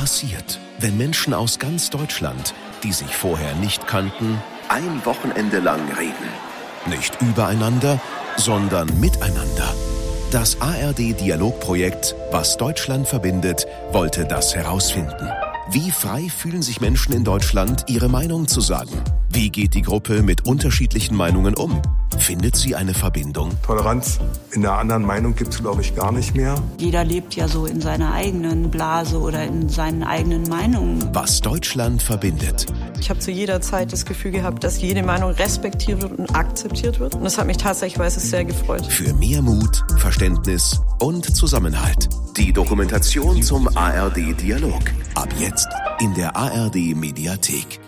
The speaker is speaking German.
passiert, wenn Menschen aus ganz Deutschland, die sich vorher nicht kannten, ein Wochenende lang reden. Nicht übereinander, sondern miteinander. Das ARD-Dialogprojekt Was Deutschland verbindet, wollte das herausfinden. Wie frei fühlen sich Menschen in Deutschland, ihre Meinung zu sagen? Wie geht die Gruppe mit unterschiedlichen Meinungen um? Findet sie eine Verbindung? Toleranz in der anderen Meinung gibt es, glaube ich, gar nicht mehr. Jeder lebt ja so in seiner eigenen Blase oder in seinen eigenen Meinungen. Was Deutschland verbindet. Ich habe zu jeder Zeit das Gefühl gehabt, dass jede Meinung respektiert wird und akzeptiert wird. Und das hat mich tatsächlich sehr gefreut. Für mehr Mut, Verständnis und Zusammenhalt. Die Dokumentation zum ARD-Dialog. Ab jetzt in der ARD-Mediathek.